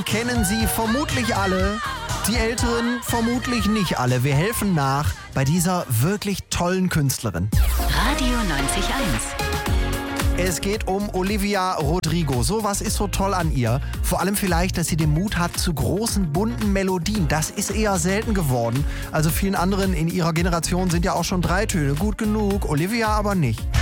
kennen sie vermutlich alle, die Älteren vermutlich nicht alle. Wir helfen nach bei dieser wirklich tollen Künstlerin. Radio 90.1. Es geht um Olivia Rodrigo. So was ist so toll an ihr. Vor allem vielleicht, dass sie den Mut hat zu großen, bunten Melodien. Das ist eher selten geworden. Also vielen anderen in ihrer Generation sind ja auch schon 3 Töne gut genug. Olivia aber nicht.